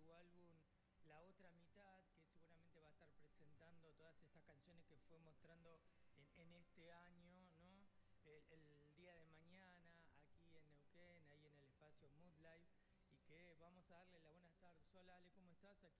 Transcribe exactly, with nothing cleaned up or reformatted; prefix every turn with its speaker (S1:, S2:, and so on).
S1: su álbum La Otra Mitad, que seguramente va a estar presentando todas estas canciones que fue mostrando en, en este año, ¿no? El, el día de mañana, aquí en Neuquén, ahí en el espacio Mood Live, y que vamos a darle la buenas tardes. Hola Ale, ¿cómo estás? Aquí